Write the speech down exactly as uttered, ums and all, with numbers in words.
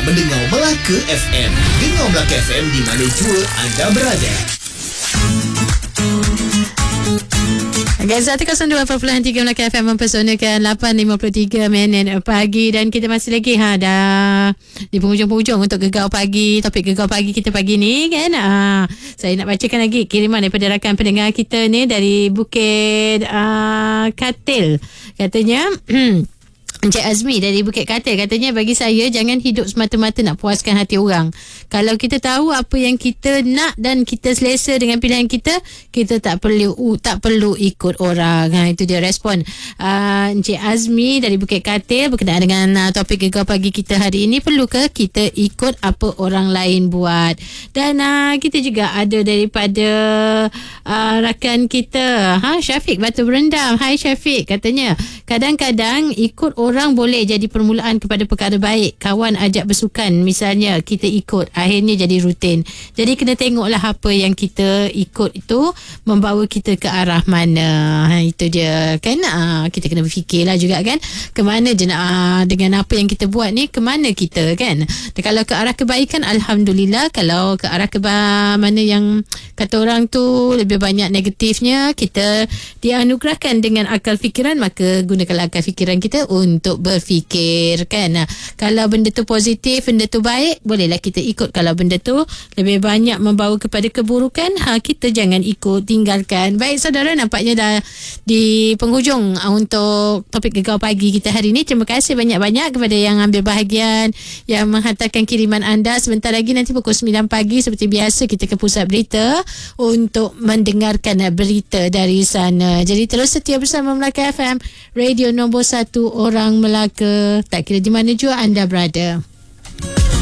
mendengar Melaka F M. Dengar Melaka F M di mana jua anda berada. Okay, seratus dua perpuluhan tiga Melaka F M mempersonakan lapan lima puluh tiga minit pagi dan kita masih lagi ha dah di penghujung-penghujung untuk Gegar Pagi. Topik Gegar Pagi kita pagi ni kan. Ah, saya nak bacakan lagi kiriman daripada rakan pendengar kita ni dari Bukit uh, Katil. Katanya Encik Azmi dari Bukit Katil katanya, bagi saya jangan hidup semata-mata nak puaskan hati orang. Kalau kita tahu apa yang kita nak dan kita selesa dengan pilihan kita, kita tak perlu uh, tak perlu ikut orang. Ha, itu dia respon uh, Encik Azmi dari Bukit Katil berkenaan dengan uh, topik Gegar Pagi kita hari ini. Perlukah kita ikut apa orang lain buat? Dan uh, kita juga ada daripada uh, rakan kita, ha, Syafiq Batu Berendam. Hai Syafiq, katanya kadang-kadang ikut orang Orang boleh jadi permulaan kepada perkara baik. Kawan ajak bersukan misalnya, kita ikut, akhirnya jadi rutin. Jadi kena tengoklah apa yang kita ikut itu membawa kita ke arah mana. Ha, itu dia kan. Ha, kita kena berfikirlah juga kan, ke mana je nak, ha, dengan apa yang kita buat ni, ke mana kita kan. Dan kalau ke arah kebaikan, Alhamdulillah. Kalau ke arah keba- mana yang kata orang tu lebih banyak negatifnya, kita dianugerahkan dengan akal fikiran, maka gunakanlah akal fikiran kita untuk untuk berfikir kan. Nah, kalau benda tu positif, benda tu baik, bolehlah kita ikut. Kalau benda tu lebih banyak membawa kepada keburukan, ha, kita jangan ikut, tinggalkan. Baik saudara, nampaknya dah di penghujung untuk topik Gegar Pagi kita hari ini. Terima kasih banyak-banyak kepada yang ambil bahagian, yang menghantarkan kiriman anda. Sebentar lagi nanti pukul sembilan pagi seperti biasa kita ke pusat berita untuk mendengarkan berita dari sana. Jadi terus setia bersama Melaka F M, radio nombor satu orang Melaka, tak kira di mana jua anda berada.